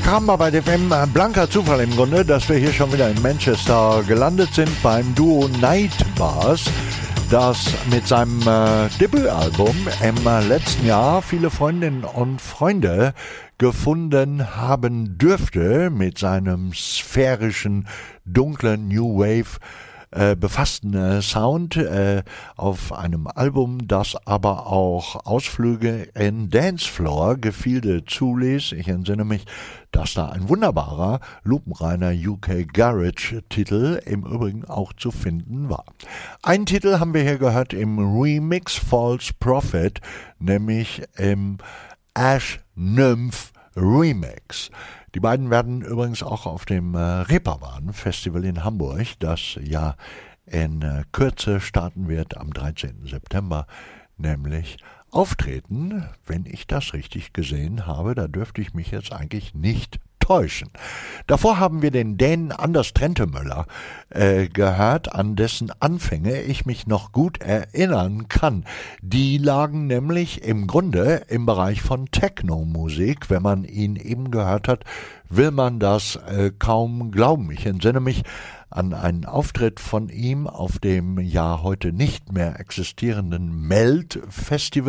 kam mal bei DFM blanker Zufall im Grunde, dass wir hier schon wieder in Manchester gelandet sind beim Duo Nightbars, das mit seinem Debütalbum im letzten Jahr viele Freundinnen und Freunde gefunden haben dürfte, mit seinem sphärischen, dunklen New Wave befassten Sound auf einem Album, das aber auch Ausflüge in Dancefloor Gefilde zuließ. Ich entsinne mich, dass da ein wunderbarer, lupenreiner UK Garage Titel im Übrigen auch zu finden war. Einen Titel haben wir hier gehört im Remix False Prophet, nämlich im Ash Nymph Remix. Die beiden werden übrigens auch auf dem Reeperbahn Festival in Hamburg, das ja in Kürze starten wird am 13. September, nämlich auftreten, wenn ich das richtig gesehen habe. Da dürfte ich mich jetzt eigentlich nicht täuschen. Davor haben wir den Dänen Anders Trentemøller gehört, an dessen Anfänge ich mich noch gut erinnern kann. Die lagen nämlich im Grunde im Bereich von Techno-Musik. Wenn man ihn eben gehört hat, will man das kaum glauben. Ich entsinne mich an einen Auftritt von ihm auf dem ja heute nicht mehr existierenden Melt Festival